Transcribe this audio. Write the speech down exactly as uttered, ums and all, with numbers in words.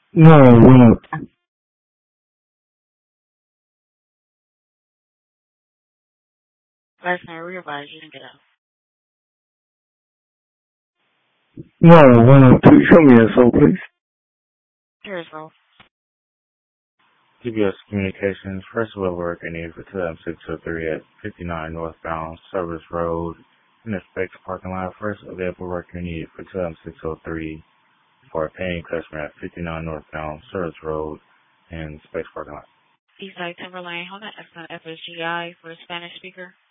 No, what? Last night we advised you to get out. No, what? Please show me that so, please. Here's Ralph. G B S Communications, first wheel worker needed for two M six oh three at fifty-nine northbound Service Road in the Specs parking lot. First available worker needed for two M six oh three for a paying customer at fifty-nine northbound Service Road in Specs parking lot. Eastside Timberline, hold on, F S G I for a Spanish speaker.